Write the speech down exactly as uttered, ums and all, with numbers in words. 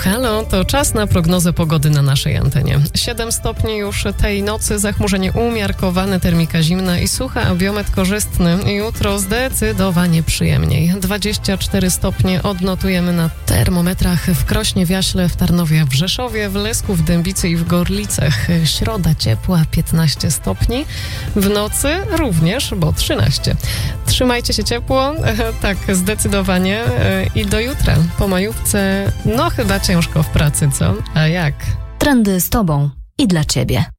halo, to czas na prognozę pogody na naszej antenie. siedem stopni już tej nocy, zachmurzenie umiarkowane, termika zimna i sucha, a biometr korzystny. Jutro zdecydowanie przyjemniej. dwadzieścia cztery stopnie odnotujemy na termometrach w Krośnie, w Jaśle, w Tarnowie, w Rzeszowie, w Lesku, w Dębicy i w Gorlicach. Środa ciepła, piętnaście stopni. W nocy również, bo trzynaście. Trzymajcie się ciepło, tak zdecydowanie i do jutra. Po majówce, no chyba ciężko w pracy, co? A jak? Trendy z tobą i dla ciebie.